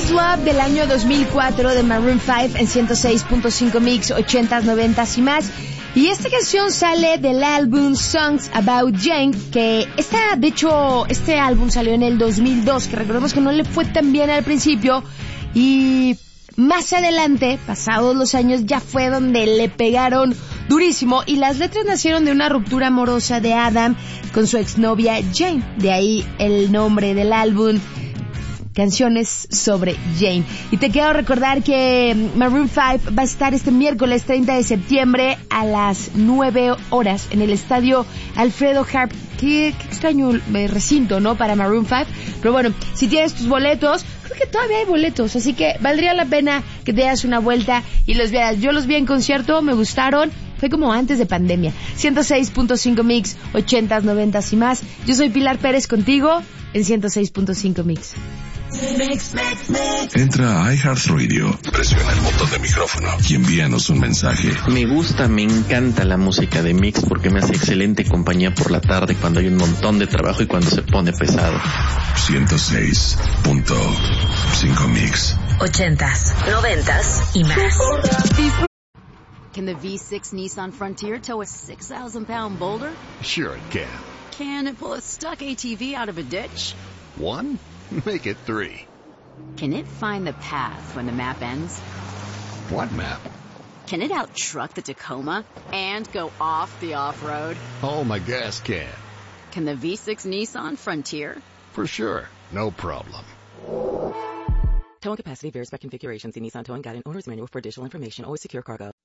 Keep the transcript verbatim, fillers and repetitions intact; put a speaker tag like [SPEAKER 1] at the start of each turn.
[SPEAKER 1] Is Love del año dos mil cuatro de Maroon cinco en ciento seis punto cinco Mix, ochentas, noventas y más. Y esta canción sale del álbum Songs About Jane, que esta, de hecho, este álbum salió en el dos mil dos, que recordemos que no le fue tan bien al principio, y más adelante, pasados los años, ya fue donde le pegaron durísimo, y las letras nacieron de una ruptura amorosa de Adam con su exnovia Jane, de ahí el nombre del álbum, Canciones sobre Jane. Y te quiero recordar que Maroon cinco va a estar este miércoles treinta de septiembre a las nueve horas en el estadio Alfredo Harp. Qué, qué extraño eh, recinto, ¿no? Para Maroon cinco. Pero bueno, si tienes tus boletos, creo que todavía hay boletos, así que valdría la pena que te das una vuelta y los veas. Yo los vi en concierto, me gustaron. Fue como antes de pandemia. ciento seis punto cinco Mix, ochentas, noventas y más. Yo soy Pilar Pérez contigo en ciento seis punto cinco Mix.
[SPEAKER 2] Mix, mix, mix. Entra a iHeartRadio, presiona el botón de micrófono y envíanos un mensaje.
[SPEAKER 3] Me gusta, me encanta la música de Mix porque me hace excelente compañía por la tarde cuando hay un montón de trabajo y cuando se pone pesado.
[SPEAKER 2] ciento seis punto cinco Mix.
[SPEAKER 4] Ochentas, noventas y más.
[SPEAKER 5] Can the V six Nissan Frontier tow a six thousand pound boulder?
[SPEAKER 6] Sure it can.
[SPEAKER 5] Can it pull a stuck A T V out of a ditch?
[SPEAKER 6] One? Make it three.
[SPEAKER 5] Can it find the path when the map ends?
[SPEAKER 6] What map?
[SPEAKER 5] Can it out-truck the Tacoma and go off the off-road?
[SPEAKER 6] Oh, my gas can.
[SPEAKER 5] Can the V six Nissan Frontier?
[SPEAKER 6] For sure. No problem.
[SPEAKER 7] Towing capacity varies by configuration. See Nissan Towing Guide and Owner's Manual for additional information. Always secure cargo.